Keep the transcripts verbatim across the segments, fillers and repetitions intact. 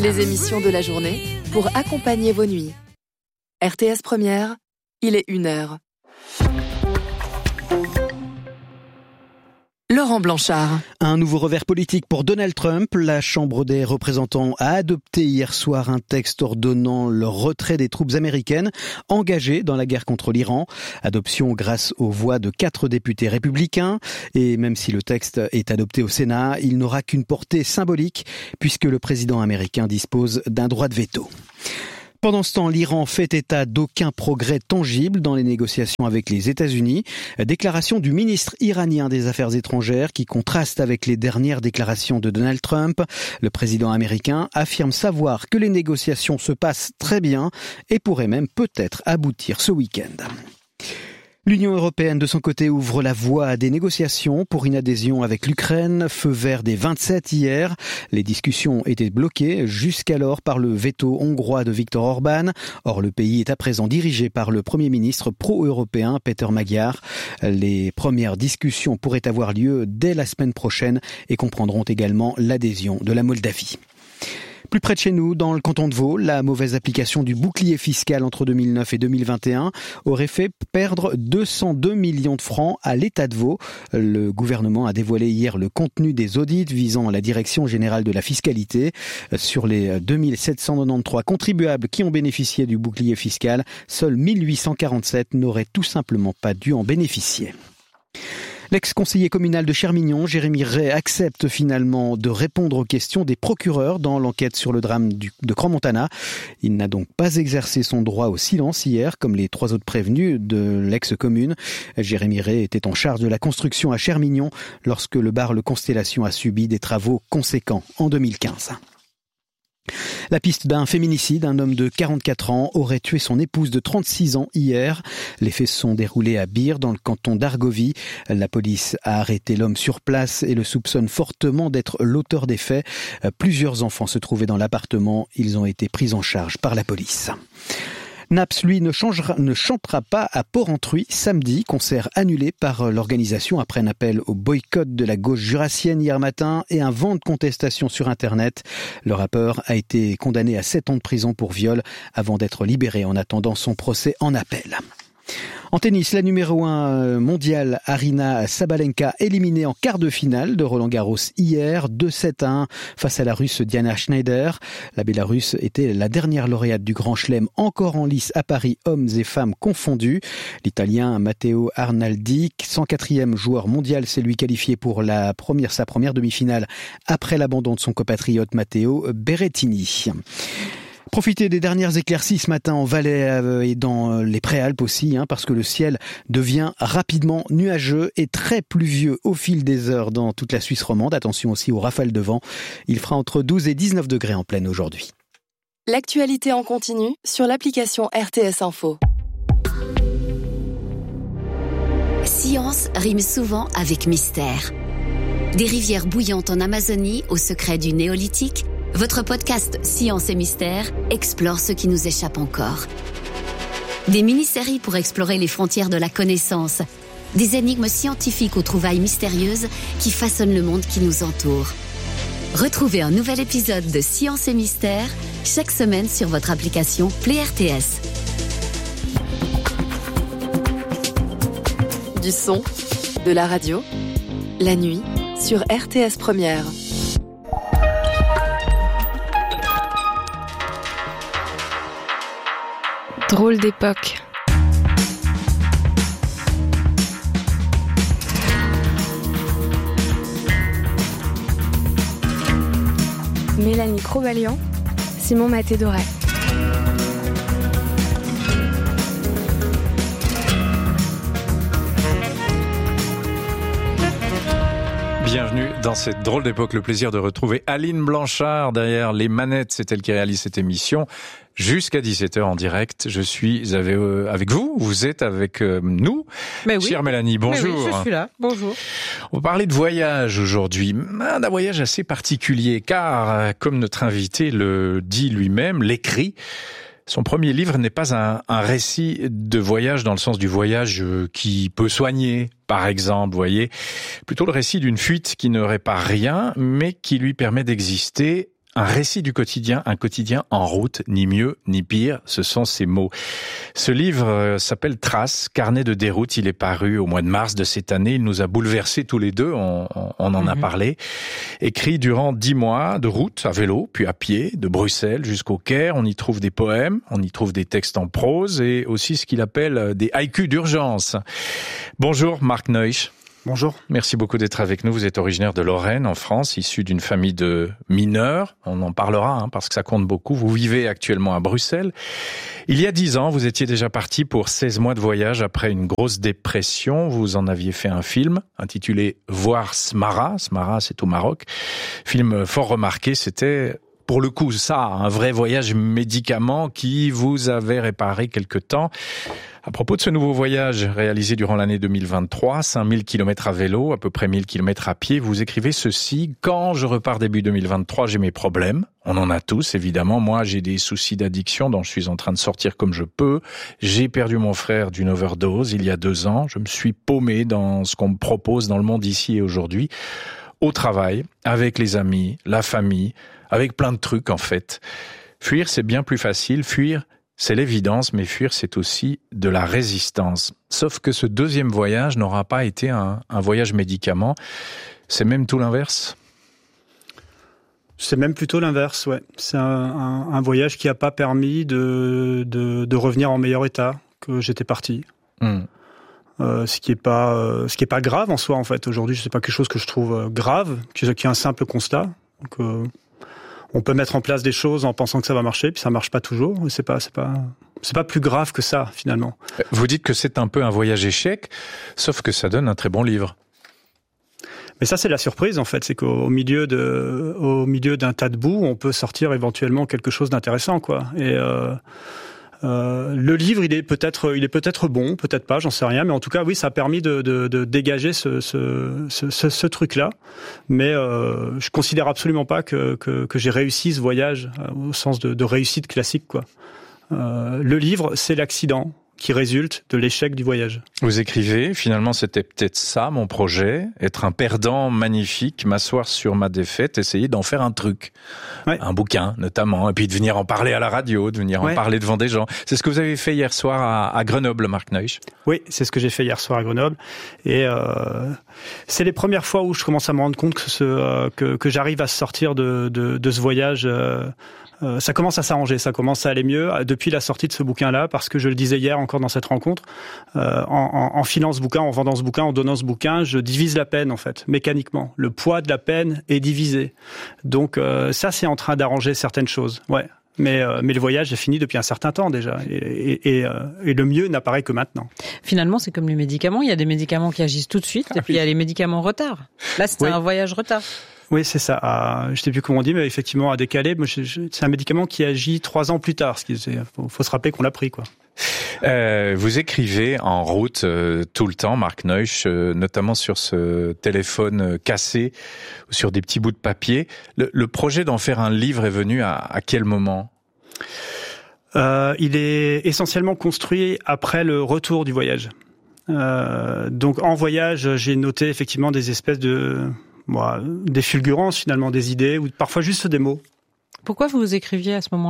Les émissions de la journée pour accompagner vos nuits. R T S Première, il est une heure. Laurent Blanchard. Un nouveau revers politique pour Donald Trump. La Chambre des représentants a adopté hier soir un texte ordonnant le retrait des troupes américaines engagées dans la guerre contre l'Iran. Adoption grâce aux voix de quatre députés républicains. Et même si le texte est adopté au Sénat, il n'aura qu'une portée symbolique puisque le président américain dispose d'un droit de veto. Pendant ce temps, l'Iran fait état d'aucun progrès tangible dans les négociations avec les États-Unis. Déclaration du ministre iranien des Affaires étrangères qui contraste avec les dernières déclarations de Donald Trump. Le président américain affirme savoir que les négociations se passent très bien et pourraient même peut-être aboutir ce week-end. L'Union européenne, de son côté, ouvre la voie à des négociations pour une adhésion avec l'Ukraine. Feu vert des vingt-sept hier. Les discussions étaient bloquées jusqu'alors par le veto hongrois de Viktor Orban. Or, le pays est à présent dirigé par le Premier ministre pro-européen Péter Magyar. Les premières discussions pourraient avoir lieu dès la semaine prochaine et comprendront également l'adhésion de la Moldavie. Plus près de chez nous, dans le canton de Vaud, la mauvaise application du bouclier fiscal entre deux mille neuf et deux mille vingt et un aurait fait perdre deux cent deux millions de francs à l'État de Vaud. Le gouvernement a dévoilé hier le contenu des audits visant la Direction générale de la fiscalité. Sur les deux mille sept cent quatre-vingt-treize contribuables qui ont bénéficié du bouclier fiscal, seuls mille huit cent quarante-sept n'auraient tout simplement pas dû en bénéficier. L'ex-conseiller communal de Chermignon, Jérémy Ray, accepte finalement de répondre aux questions des procureurs dans l'enquête sur le drame du, de Crans-Montana. Il n'a donc pas exercé son droit au silence hier, comme les trois autres prévenus de l'ex-commune. Jérémy Ray était en charge de la construction à Chermignon lorsque le bar Le Constellation a subi des travaux conséquents en deux mille quinze. La piste d'un féminicide, un homme de quarante-quatre ans aurait tué son épouse de trente-six ans hier. Les faits se sont déroulés à Bire, dans le canton d'Argovie. La police a arrêté l'homme sur place et le soupçonne fortement d'être l'auteur des faits. Plusieurs enfants se trouvaient dans l'appartement. Ils ont été pris en charge par la police. Naps, lui, ne, changera, ne chantera pas à Porrentruy samedi, concert annulé par l'organisation après un appel au boycott de la gauche jurassienne hier matin et un vent de contestation sur Internet. Le rappeur a été condamné à sept ans de prison pour viol avant d'être libéré en attendant son procès en appel. En tennis, la numéro un mondiale Aryna Sabalenka éliminée en quart de finale de Roland-Garros hier, deux sept à un face à la Russe Diana Schneider. La Bélarusse était la dernière lauréate du Grand Chelem encore en lice à Paris, hommes et femmes confondus. L'Italien Matteo Arnaldi, cent quatrième joueur mondial, s'est lui qualifié pour la première, sa première demi-finale après l'abandon de son compatriote Matteo Berrettini. Profitez des dernières éclaircies ce matin en Valais et dans les Préalpes aussi, hein, parce que le ciel devient rapidement nuageux et très pluvieux au fil des heures dans toute la Suisse romande. Attention aussi aux rafales de vent. Il fera entre douze et dix-neuf degrés en pleine aujourd'hui. L'actualité en continu sur l'application R T S Info. Science rime souvent avec mystère. Des rivières bouillantes en Amazonie au secret du néolithique, votre podcast Science et Mystères explore ce qui nous échappe encore. Des mini-séries pour explorer les frontières de la connaissance, des énigmes scientifiques aux trouvailles mystérieuses qui façonnent le monde qui nous entoure. Retrouvez un nouvel épisode de Science et Mystères chaque semaine sur votre application Play R T S. Du son, de la radio, la nuit sur R T S Première. Drôle d'époque. Mélanie Crobalian, Simon Maté-Doré. Bienvenue dans cette drôle d'époque. Le plaisir de retrouver Aline Blanchard derrière les manettes. C'est elle qui réalise cette émission. Jusqu'à dix-sept heures en direct, je suis avec, euh, avec vous, vous êtes avec euh, nous. Mais oui. Chère Mélanie, bonjour. Mais oui, je suis là, bonjour. On va parler de voyage aujourd'hui, un voyage assez particulier, car comme notre invité le dit lui-même, l'écrit, son premier livre n'est pas un, un récit de voyage dans le sens du voyage qui peut soigner, par exemple, vous voyez, plutôt le récit d'une fuite qui ne répare rien, mais qui lui permet d'exister. Un récit du quotidien, un quotidien en route, ni mieux ni pire, ce sont ces mots. Ce livre euh, s'appelle Traces, carnet de déroute. Il est paru au mois de mars de cette année. Il nous a bouleversés tous les deux, on, on, on en mmh. a parlé. Écrit durant dix mois de route, à vélo, puis à pied, de Bruxelles jusqu'au Caire. On y trouve des poèmes, on y trouve des textes en prose et aussi ce qu'il appelle des haïkus d'urgence. Bonjour Marc Neusch. Bonjour. Merci beaucoup d'être avec nous. Vous êtes originaire de Lorraine, en France, issu d'une famille de mineurs. On en parlera hein, parce que ça compte beaucoup. Vous vivez actuellement à Bruxelles. Il y a dix ans, vous étiez déjà parti pour seize mois de voyage après une grosse dépression. Vous en aviez fait un film intitulé « Voir Smara ». Smara, c'est au Maroc. Film fort remarqué. C'était pour le coup ça, un vrai voyage médicament qui vous avait réparé quelque temps. À propos de ce nouveau voyage réalisé durant l'année deux mille vingt-trois, cinq mille kilomètres à vélo, à peu près mille kilomètres à pied, vous écrivez ceci: « Quand je repars début deux mille vingt-trois, j'ai mes problèmes. On en a tous, évidemment. Moi, j'ai des soucis d'addiction dont je suis en train de sortir comme je peux. J'ai perdu mon frère d'une overdose il y a deux ans. Je me suis paumé dans ce qu'on me propose dans le monde ici et aujourd'hui. Au travail, avec les amis, la famille, avec plein de trucs en fait. Fuir, c'est bien plus facile. Fuir, c'est l'évidence, mais fuir, c'est aussi de la résistance. Sauf que ce deuxième voyage n'aura pas été un, un voyage médicament. C'est même tout l'inverse. C'est même plutôt l'inverse, ouais. C'est un, un, un voyage qui n'a pas permis de, de, de revenir en meilleur état que j'étais parti. Mmh. Euh, ce qui est pas, euh, ce qui est pas grave en soi, en fait. Aujourd'hui, c'est pas quelque chose que je trouve grave, qui est un simple constat. Donc, euh, on peut mettre en place des choses en pensant que ça va marcher, puis ça marche pas toujours. C'est pas, c'est pas, c'est pas plus grave que ça, finalement. Vous dites que c'est un peu un voyage échec, sauf que ça donne un très bon livre. Mais ça, c'est la surprise, en fait. C'est qu'au milieu de, au milieu d'un tas de boue, on peut sortir éventuellement quelque chose d'intéressant, quoi. Et, euh, Euh, le livre, il est peut-être, il est peut-être bon, peut-être pas, j'en sais rien, mais en tout cas, oui, ça a permis de, de, de dégager ce, ce, ce, ce, ce truc-là. Mais euh, je considère absolument pas que, que, que j'ai réussi ce voyage euh, au sens de, de réussite classique, quoi. Euh, le livre, c'est l'accident qui résulte de l'échec du voyage. Vous écrivez, finalement c'était peut-être ça mon projet, être un perdant magnifique, m'asseoir sur ma défaite, essayer d'en faire un truc, ouais. Un bouquin notamment, et puis de venir en parler à la radio, de venir ouais. en parler devant des gens. C'est ce que vous avez fait hier soir à, à Grenoble, Marc Neusch. Oui, c'est ce que j'ai fait hier soir à Grenoble, et euh, c'est les premières fois où je commence à me rendre compte que, ce, euh, que, que j'arrive à sortir de, de, de ce voyage. Euh, Euh, ça commence à s'arranger, ça commence à aller mieux depuis la sortie de ce bouquin-là, parce que je le disais hier encore dans cette rencontre, euh, en, en, en filant ce bouquin, en vendant ce bouquin, en donnant ce bouquin, je divise la peine en fait, mécaniquement. Le poids de la peine est divisé. Donc euh, ça, c'est en train d'arranger certaines choses, ouais. Mais, euh, mais le voyage est fini depuis un certain temps déjà, et, et, et, euh, et le mieux n'apparaît que maintenant. Finalement, c'est comme les médicaments, il y a des médicaments qui agissent tout de suite, ah, et puis oui. il y a les médicaments retard. Là, c'était oui. un voyage retard. Oui, c'est ça. À, je sais plus comment on dit, mais effectivement, à décaler, moi, je, je, c'est un médicament qui agit trois ans plus tard. Ce qui, faut, faut se rappeler qu'on l'a pris, quoi. Euh, vous écrivez en route euh, tout le temps, Marc Neusch, euh, notamment sur ce téléphone cassé, ou sur des petits bouts de papier. Le, le projet d'en faire un livre est venu à, à quel moment ? euh, Il est essentiellement construit après le retour du voyage. Euh, donc, en voyage, j'ai noté effectivement des espèces de... Bon, des fulgurances finalement, des idées, ou parfois juste des mots. Pourquoi vous écriviez à ce moment-là ?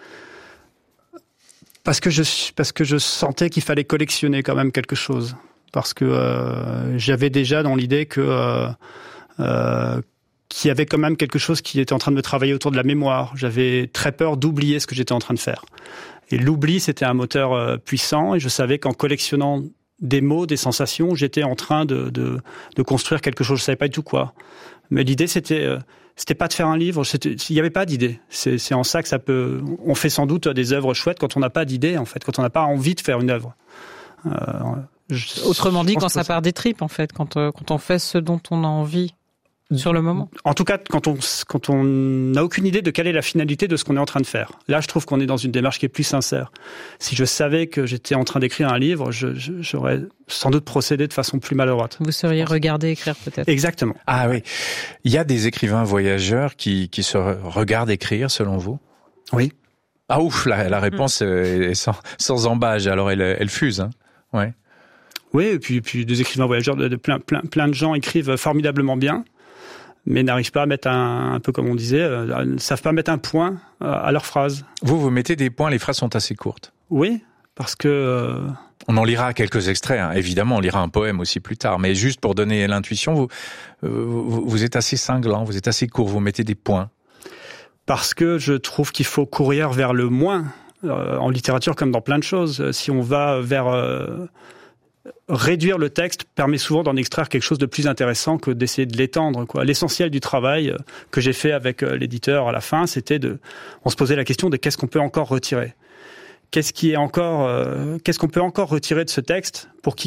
Parce que je parce que je sentais qu'il fallait collectionner quand même quelque chose, parce que euh, j'avais déjà dans l'idée que euh, euh, qu'il y avait quand même quelque chose qui était en train de me travailler autour de la mémoire. J'avais très peur d'oublier ce que j'étais en train de faire, et l'oubli c'était un moteur euh, puissant, et je savais qu'en collectionnant des mots, des sensations, j'étais en train de, de, de construire quelque chose. Je savais pas du tout quoi. Mais l'idée, c'était, euh, c'était pas de faire un livre. C'était, il y avait pas d'idée. C'est, c'est en ça que ça peut. On fait sans doute des œuvres chouettes quand on n'a pas d'idée, en fait, quand on n'a pas envie de faire une œuvre. Euh, je, Autrement dit, quand ça part des tripes, en fait, quand euh, quand on fait ce dont on a envie. Sur le moment. En tout cas, quand on quand on n'a aucune idée de quelle est la finalité de ce qu'on est en train de faire. Là, je trouve qu'on est dans une démarche qui est plus sincère. Si je savais que j'étais en train d'écrire un livre, je, je, j'aurais sans doute procédé de façon plus maladroite. Vous seriez regardé écrire peut-être. Exactement. Ah oui. Il y a des écrivains voyageurs qui qui se regardent écrire, selon vous ? Oui. Ah ouf, la, la réponse mmh. est sans sans embâche. Alors elle elle fuse, hein. Ouais. Oui, et puis puis des écrivains voyageurs, de, de plein plein plein de gens écrivent formidablement bien. mais n'arrivent pas à mettre un, un peu comme on disait, euh, ne savent pas mettre un point à leur phrase. Vous, vous mettez des points, les phrases sont assez courtes. Oui, parce que... Euh... On en lira quelques extraits, hein. Évidemment, on lira un poème aussi plus tard, mais juste pour donner l'intuition, vous, vous, vous êtes assez cinglant, vous êtes assez court, vous mettez des points. Parce que je trouve qu'il faut courir vers le moins, euh, en littérature comme dans plein de choses. Si on va vers... Euh... Réduire le texte permet souvent d'en extraire quelque chose de plus intéressant que d'essayer de l'étendre, quoi. L'essentiel du travail que j'ai fait avec l'éditeur à la fin, c'était de, on se posait la question de qu'est-ce qu'on peut encore retirer. Qu'est-ce qui est encore, euh, qu'est-ce qu'on peut encore retirer de ce texte pour qu'il